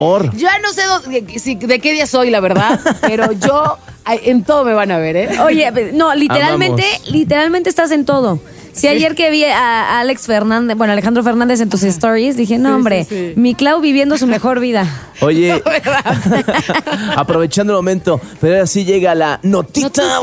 Ya no sé de qué día soy, la verdad, pero yo en todo me van a ver, ¿eh? Oye, no, literalmente estás en todo. Sí, ayer que vi a Alejandro Fernández en tus stories, dije, no, hombre, sí. Mi Clau viviendo su mejor vida. Oye, aprovechando el momento, pero ahora sí llega la notita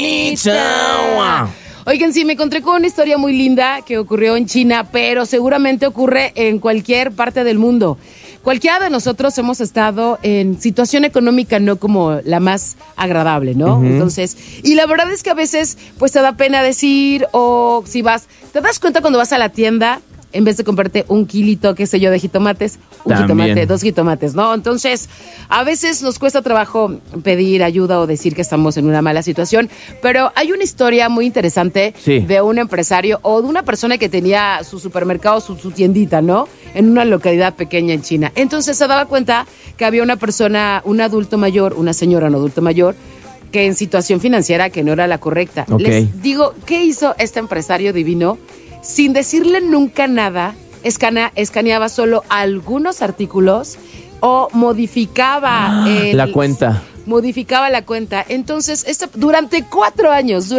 bonita. Oigan, sí, me encontré con una historia muy linda que ocurrió en China, pero seguramente ocurre en cualquier parte del mundo. Cualquiera de nosotros hemos estado en situación económica no como la más agradable, ¿no? Uh-huh. Entonces, y la verdad es que a veces pues te da pena decir, o si vas, te das cuenta cuando vas a la tienda, en vez de comprarte un kilito, qué sé yo, de jitomates, jitomate, 2 jitomates, ¿no? Entonces, a veces nos cuesta trabajo pedir ayuda o decir que estamos en una mala situación, pero hay una historia muy interesante de un empresario o de una persona que tenía su supermercado, su tiendita, ¿no? En una localidad pequeña en China. Entonces se daba cuenta que había una persona, un adulto mayor, una señora, un adulto mayor, que en situación financiera que no era la correcta. Okay. Les digo, ¿qué hizo este empresario divino? Sin decirle nunca nada, escaneaba solo algunos artículos o modificaba la cuenta. Modificaba la cuenta. Entonces, durante 4 años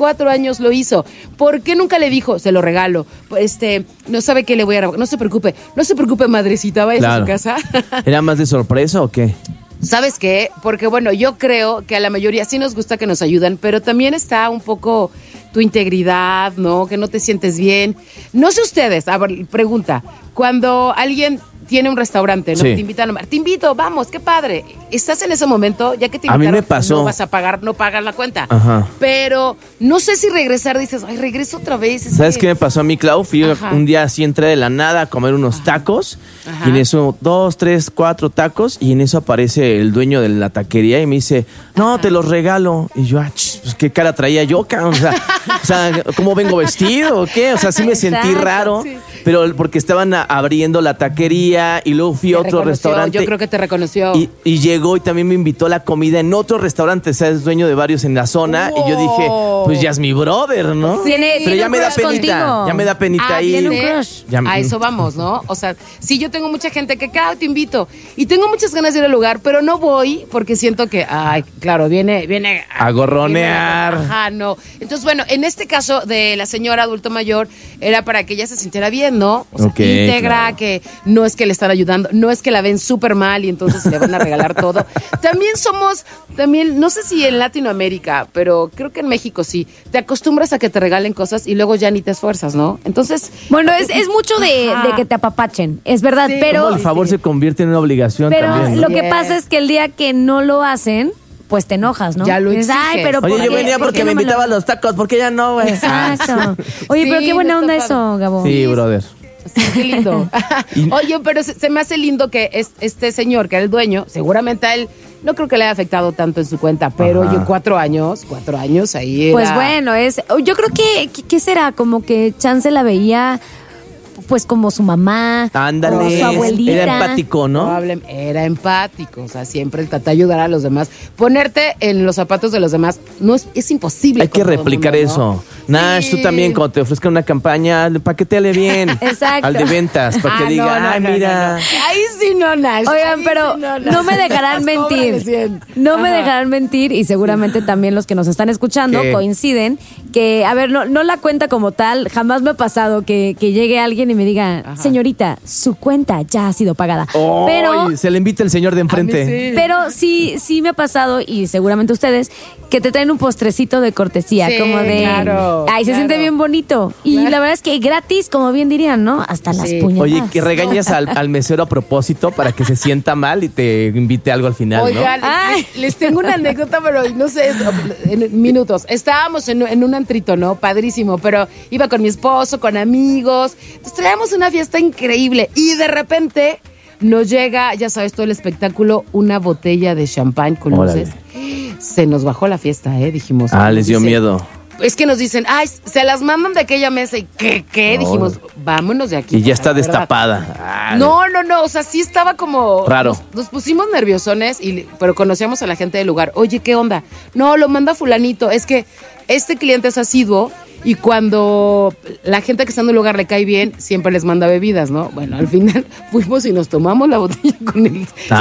lo hizo. ¿Por qué nunca le dijo, se lo regalo? No sabe qué le voy a regalar. No se preocupe, madrecita, vaya a su casa. ¿Era más de sorpresa o qué? ¿Sabes qué? Porque bueno, yo creo que a la mayoría sí nos gusta que nos ayuden, pero también está un poco tu integridad, ¿no? Que no te sientes bien. No sé ustedes, a ver, pregunta, cuando alguien tiene un restaurante, ¿no? Sí. Te invitan a te invito, vamos, qué padre. Estás en ese momento, ya que te invitaron, a mí me pasó. No vas a pagar, no pagas la cuenta. Ajá. Pero no sé si regresar, dices, ay, regreso otra vez. ¿Sabes qué me pasó a mí, Clau? Fui un día así, entré de la nada a comer unos tacos. Ajá. Y en eso, 2, 3, 4 tacos. Y en eso aparece el dueño de la taquería y me dice, no, te los regalo. Y yo, pues qué cara traía yo, o sea, ¿cómo vengo vestido o qué? O sea, sí me sentí raro. Sí. Pero porque estaban abriendo la taquería y luego fui a otro restaurante. Yo creo que te reconoció. Y llegó y también me invitó a la comida en otro restaurante. O sea, es dueño de varios en la zona. Y yo dije, pues ya es mi brother, ¿no? Sí, pero ya me da penita. Contigo. Ya me da penita ahí. Tiene un crush. A eso vamos, ¿no? O sea, sí, yo tengo mucha gente que, te invito. Y tengo muchas ganas de ir al lugar, pero no voy porque siento que, claro, viene a gorronear. Ajá, no. Entonces, bueno, en este caso de la señora adulto mayor, era para que ella se sintiera bien, ¿no? O sea, íntegra, claro. Que no es que le están ayudando, no es que la ven súper mal y entonces le van a regalar todo. También, no sé si en Latinoamérica, pero creo que en México sí, te acostumbras a que te regalen cosas y luego ya ni te esfuerzas, ¿no? Entonces... Bueno, es mucho de que te apapachen, es verdad, sí, pero... El favor se convierte en una obligación pero también, ¿no? Lo que pasa es que el día que no lo hacen... pues te enojas, ¿no? Ya lo exiges. Pero oye, yo venía porque me invitaba a los tacos, ¿por qué ya no, güey? Exacto. Oye, pero qué buena onda eso, Gabo. Sí, brother. Sí, qué lindo. Oye, pero se me hace lindo que este señor, que era el dueño, seguramente a él no creo que le haya afectado tanto en su cuenta, pero yo 4 años ahí era... Pues bueno, yo creo que, ¿qué será? Como que Chance la veía... pues como su mamá, ándale, su abuelita. Era empático, ¿no? Era empático, o sea, siempre trata de ayudar a los demás. Ponerte en los zapatos de los demás es imposible. Hay que replicar mundo, ¿no? Eso. Nash, sí. Tú también, cuando te ofrezcan una campaña, paqueteale bien. Exacto. Al de ventas, para que diga, mira. No. Ahí sí no, Nash. Oigan, pero no me dejarán mentir. No me dejarán mentir, y seguramente también los que nos están escuchando coinciden, que, a ver, no la cuenta como tal, jamás me ha pasado que llegue alguien y me diga, señorita, su cuenta ya ha sido pagada. Oh, pero se le invita el señor de enfrente. Sí. Pero sí me ha pasado, y seguramente ustedes, que te traen un postrecito de cortesía, como de... Claro, se siente bien bonito. Y la verdad es que gratis, como bien dirían, ¿no? Hasta las puñetadas. Oye, que regañas al mesero a propósito para que se sienta mal y te invite algo al final, oigan, ¿no? Les tengo una anécdota, pero no sé, en minutos. Estábamos en un antrito, ¿no? Padrísimo, pero iba con mi esposo, con amigos. Entonces traíamos una fiesta increíble y de repente nos llega, ya sabes, todo el espectáculo, una botella de champán con luces. Se nos bajó la fiesta, dijimos. Les dio miedo. Es que nos dicen, se las mandan de aquella mesa. ¿Y qué? Dijimos, vámonos de aquí. Y ya está destapada. No, o sea, sí estaba como... raro. Nos pusimos nerviosones, pero conocíamos a la gente del lugar. Oye, ¿qué onda? No, lo manda fulanito. Es que este cliente es asiduo y cuando la gente que está en un lugar le cae bien, siempre les manda bebidas, ¿no? Bueno, al final fuimos y nos tomamos la botella con él.